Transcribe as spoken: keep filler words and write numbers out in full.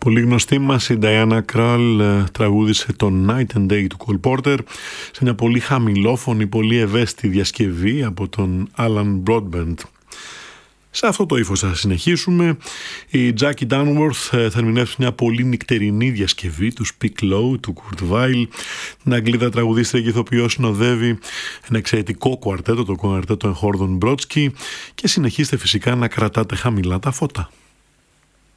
Πολύ γνωστή μας η Diana Krall τραγούδισε το Night and Day του Cole Porter σε μια πολύ χαμηλόφωνη, πολύ ευαίσθητη διασκευή από τον Alan Broadbent. Σε αυτό το ύφος θα συνεχίσουμε. Η Jackie Dunworth θα ερμηνεύσει μια πολύ νυχτερινή διασκευή του Speak Low του Kurt Weill. Την Αγγλίδα τραγουδίστρια και ηθοποιός συνοδεύει ένα εξαιρετικό κουαρτέτο, το κουαρτέτο εγχόρδων Brodsky, και συνεχίστε φυσικά να κρατάτε χαμηλά τα φώτα.